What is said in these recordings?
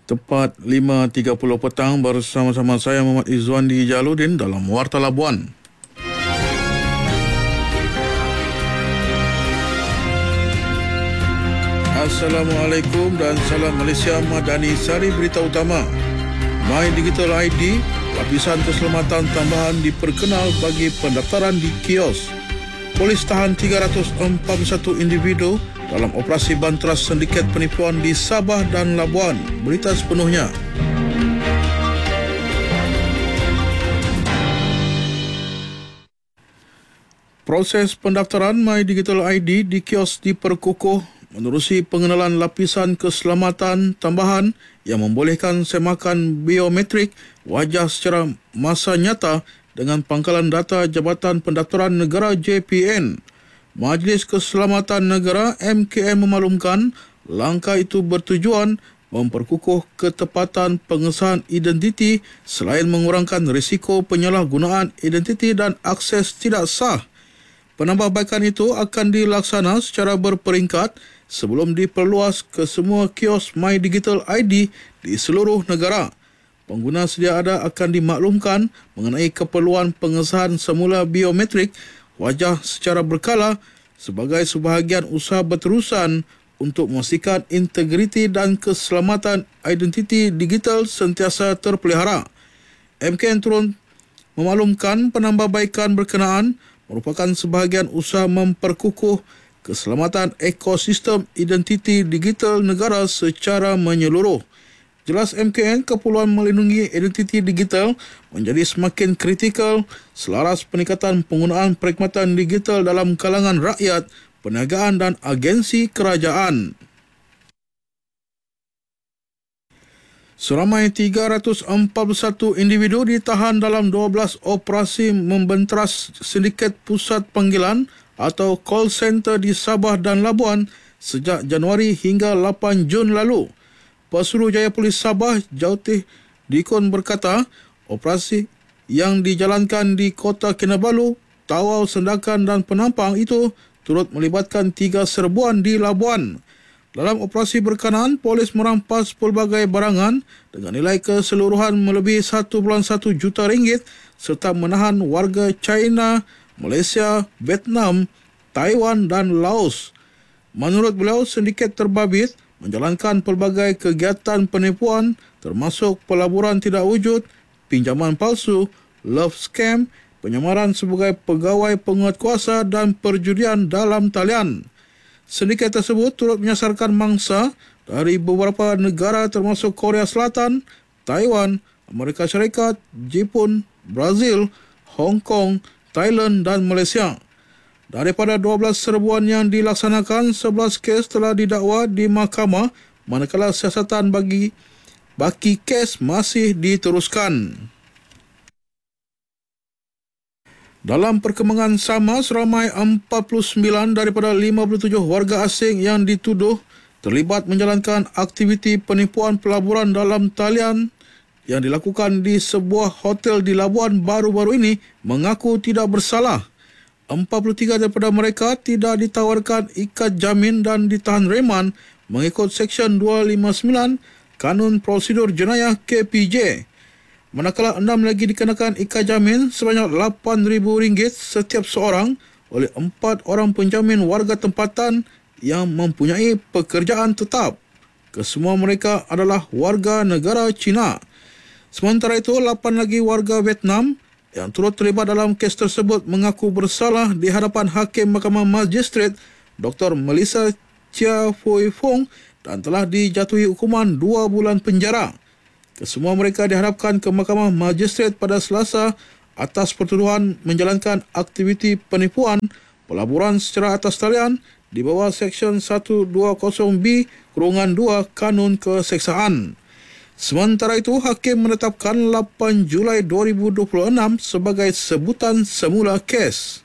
Tepat 5.30 petang bersama-sama saya Muhammad Izzuandi Jaludin dalam Warta Labuan. Assalamualaikum dan salam Malaysia Madani. Sari berita utama. My Digital ID, lapisan keselamatan tambahan diperkenal bagi pendaftaran di kios. Polis tahan 341 individu dalam operasi bantras sindiket penipuan di Sabah dan Labuan. Berita sepenuhnya. Proses pendaftaran My Digital ID di kios diperkukuh menerusi pengenalan lapisan keselamatan tambahan yang membolehkan semakan biometrik wajah secara masa nyata dengan pangkalan data Jabatan Pendaftaran Negara JPN. Majlis Keselamatan Negara MKN memaklumkan langkah itu bertujuan memperkukuh ketepatan pengesahan identiti selain mengurangkan risiko penyalahgunaan identiti dan akses tidak sah. Penambahbaikan itu akan dilaksana secara berperingkat sebelum diperluas ke semua kios My Digital ID di seluruh negara. Pengguna sedia ada akan dimaklumkan mengenai keperluan pengesahan semula biometrik wajah secara berkala sebagai sebahagian usaha berterusan untuk memastikan integriti dan keselamatan identiti digital sentiasa terpelihara. MKN turut memaklumkan penambahbaikan berkenaan merupakan sebahagian usaha memperkukuh keselamatan ekosistem identiti digital negara secara menyeluruh. Jelas MKN, keperluan melindungi identiti digital menjadi semakin kritikal selaras peningkatan penggunaan perkhidmatan digital dalam kalangan rakyat, perniagaan dan agensi kerajaan. Seramai 341 individu ditahan dalam 12 operasi membentras sindiket pusat panggilan atau call center di Sabah dan Labuan sejak Januari hingga 8 Jun lalu. Pesuruhjaya Polis Sabah, Jautih Dikon berkata, operasi yang dijalankan di Kota Kinabalu, Tawau, Sendakan dan Penampang itu turut melibatkan 3 serbuan di Labuan. Dalam operasi berkenaan, polis merampas pelbagai barangan dengan nilai keseluruhan melebihi 1.1 juta ringgit serta menahan warga China, Malaysia, Vietnam, Taiwan dan Laos. Menurut beliau, sindiket terbabit menjalankan pelbagai kegiatan penipuan termasuk pelaburan tidak wujud, pinjaman palsu, love scam, penyamaran sebagai pegawai penguatkuasa dan perjudian dalam talian. Sindiket tersebut turut menyasarkan mangsa dari beberapa negara termasuk Korea Selatan, Taiwan, Amerika Syarikat, Jepun, Brazil, Hong Kong, Thailand dan Malaysia. Daripada 12 serbuan yang dilaksanakan, 11 kes telah didakwa di mahkamah manakala siasatan bagi kes masih diteruskan. Dalam perkembangan sama, seramai 49 daripada 57 warga asing yang dituduh terlibat menjalankan aktiviti penipuan pelaburan dalam talian yang dilakukan di sebuah hotel di Labuan baru-baru ini mengaku tidak bersalah. 43 daripada mereka tidak ditawarkan ikat jamin dan ditahan reman mengikut Seksyen 259 Kanun Prosedur Jenayah KPJ. Manakala 6 lagi dikenakan ikat jamin sebanyak RM8,000 setiap seorang oleh 4 orang penjamin warga tempatan yang mempunyai pekerjaan tetap. Kesemua mereka adalah warga negara China. Sementara itu, 8 lagi warga Vietnam yang turut terlibat dalam kes tersebut mengaku bersalah di hadapan Hakim Mahkamah Magistrat Dr. Melissa Chia Phui Fong dan telah dijatuhi hukuman 2 bulan penjara. Kesemua mereka diharapkan ke Mahkamah Magistrat pada Selasa atas pertuduhan menjalankan aktiviti penipuan pelaburan secara atas talian di bawah Seksyen 120B/2 Kanun Keseksaan. Sementara itu, Hakim menetapkan 8 Julai 2026 sebagai sebutan semula kes.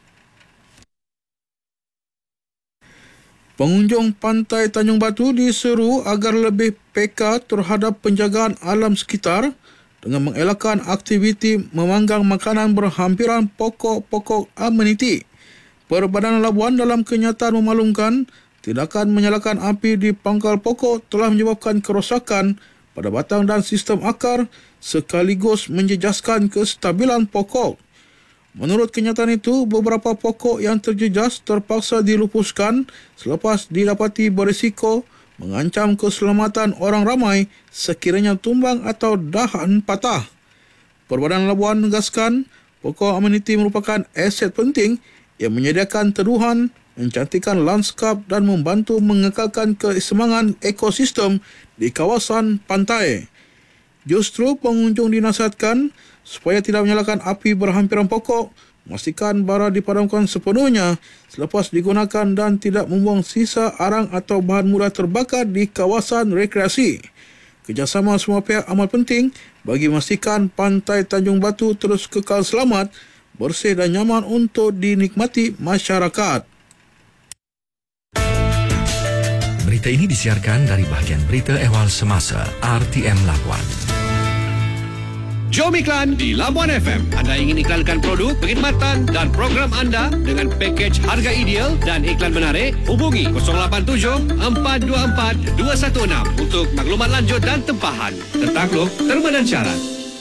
Pengunjung pantai Tanjung Batu diseru agar lebih peka terhadap penjagaan alam sekitar dengan mengelakkan aktiviti memanggang makanan berhampiran pokok-pokok ameniti. Perbadanan Labuan dalam kenyataan memaklumkan tindakan menyalakan api di pangkal pokok telah menyebabkan kerosakan pada batang dan sistem akar sekaligus menjejaskan kestabilan pokok. Menurut kenyataan itu, beberapa pokok yang terjejas terpaksa dilupuskan selepas didapati berisiko mengancam keselamatan orang ramai sekiranya tumbang atau dahan patah. Perbadanan Labuan menegaskan, pokok ameniti merupakan aset penting yang menyediakan teduhan, mencantikkan lanskap dan membantu mengekalkan keseimbangan ekosistem di kawasan pantai. Justru pengunjung dinasihatkan supaya tidak menyalakan api berhampiran pokok, memastikan bara dipadamkan sepenuhnya selepas digunakan dan tidak membuang sisa arang atau bahan mudah terbakar di kawasan rekreasi. Kerjasama semua pihak amat penting bagi memastikan pantai Tanjung Batu terus kekal selamat, bersih dan nyaman untuk dinikmati masyarakat. Berita ini disiarkan dari bahagian Berita Ehwal Semasa RTM Labuan. Jom iklan di Labuan FM. Anda ingin iklankan produk, perkhidmatan dan program anda dengan pakej harga ideal dan iklan menarik? Hubungi 087-424-216 untuk maklumat lanjut dan tempahan. Tertakluk, terma dan syarat.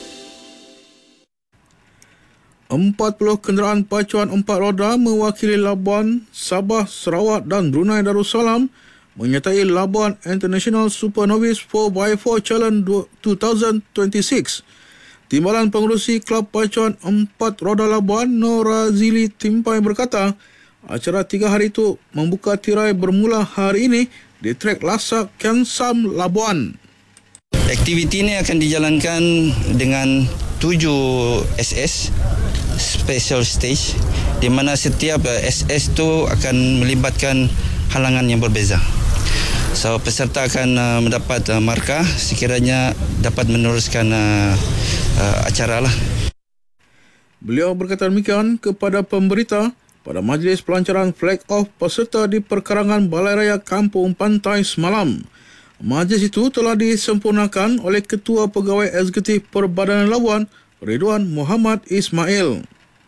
40 kenderaan pacuan 4 roda mewakili Labuan, Sabah, Sarawak dan Brunei Darussalam menyertai Labuan International Super Novice 4x4 Challenge 2026. Timbalan Pengerusi Kelab Pacuan 4 Roda Labuan, Nora Zili Timpai berkata, acara 3 hari itu membuka tirai bermula hari ini di trek Lasak Kensam Labuan. Aktiviti ini akan dijalankan dengan 7 SS special stage di mana setiap SS itu akan melibatkan halangan yang berbeza. So peserta akan mendapat markah sekiranya dapat meneruskan acara lah. Beliau berkata demikian kepada pemberita pada majlis pelancaran flag off peserta di perkarangan Balai Raya Kampung Pantai semalam. Majlis itu telah disempurnakan oleh Ketua Pegawai Eksekutif Perbadanan Labuan, Ridwan Muhammad Ismail.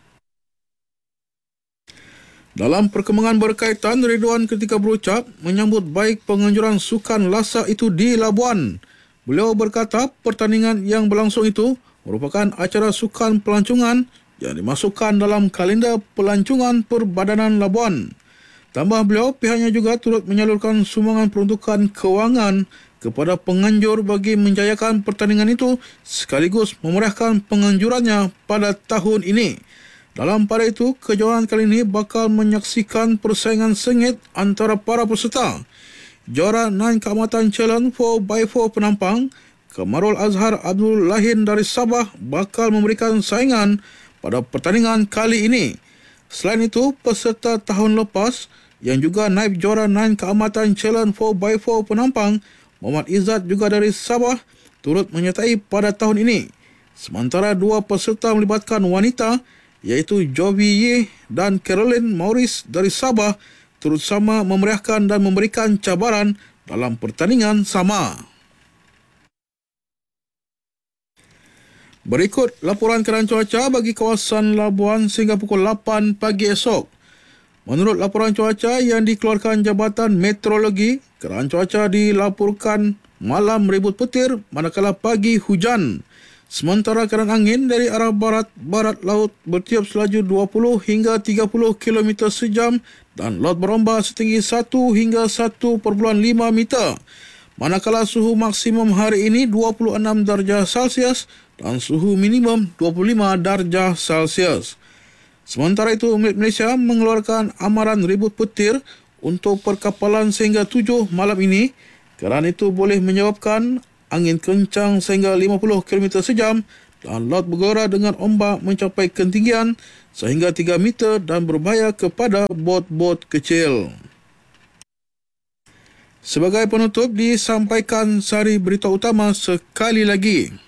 Dalam perkembangan berkaitan, Ridwan ketika berucap menyambut baik penganjuran sukan lasak itu di Labuan. Beliau berkata pertandingan yang berlangsung itu merupakan acara sukan pelancongan yang dimasukkan dalam kalender pelancongan Perbadanan Labuan. Tambah beliau, pihaknya juga turut menyalurkan sumbangan peruntukan kewangan kepada penganjur bagi menjayakan pertandingan itu sekaligus memeriahkan penganjurannya pada tahun ini. Dalam pada itu, kejuaraan kali ini bakal menyaksikan persaingan sengit antara para peserta. Juara 9 Keamatan Challenge 4x4 penampang, Kamarul Azhar Abdul Lahin dari Sabah bakal memberikan saingan pada pertandingan kali ini. Selain itu, peserta tahun lepas yang juga naib juara 9 Keamatan Challenge 4x4 penampang, Muhammad Izzat juga dari Sabah, turut menyertai pada tahun ini. Sementara 2 peserta melibatkan wanita, iaitu Jovi Ye dan Caroline Maurice dari Sabah, turut sama memeriahkan dan memberikan cabaran dalam pertandingan sama. Berikut laporan keadaan cuaca bagi kawasan Labuan sehingga pukul 8 pagi esok. Menurut laporan cuaca yang dikeluarkan Jabatan Meteorologi, keadaan cuaca dilaporkan malam ribut petir manakala pagi hujan. Sementara keadaan angin dari arah barat laut bertiup selaju 20 hingga 30 km sejam dan laut berombak setinggi 1 hingga 1.5 meter. Manakala suhu maksimum hari ini 26 darjah Celsius dan suhu minimum 25 darjah Celsius. Sementara itu, Malaysia mengeluarkan amaran ribut petir untuk perkapalan sehingga 7 malam ini. Kerana itu boleh menyebabkan angin kencang sehingga 50 km sejam dan laut bergelora dengan ombak mencapai ketinggian sehingga 3 meter dan berbahaya kepada bot-bot kecil. Sebagai penutup, disampaikan sari berita utama sekali lagi.